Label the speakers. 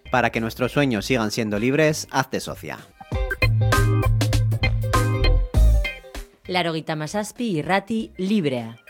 Speaker 1: Para que nuestros sueños sigan siendo libres, hazte socia.
Speaker 2: Laurogeita hamazazpi irrati librea.